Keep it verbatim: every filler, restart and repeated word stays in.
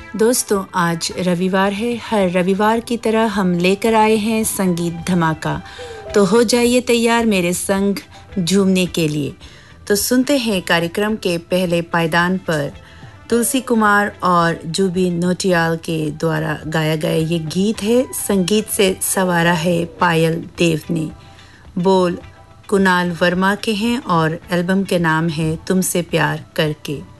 दोस्तों, आज रविवार है। हर रविवार की तरह हम लेकर आए हैं संगीत धमाका। तो हो जाइए तैयार मेरे संग झूमने के लिए। तो सुनते हैं कार्यक्रम के पहले पायदान पर तुलसी कुमार और जुबिन नौटियाल के द्वारा गाया गया ये गीत है। संगीत से सवारा है पायल देव ने। बोल कुणाल वर्मा के हैं और एल्बम के नाम है तुमसे प्यार करके।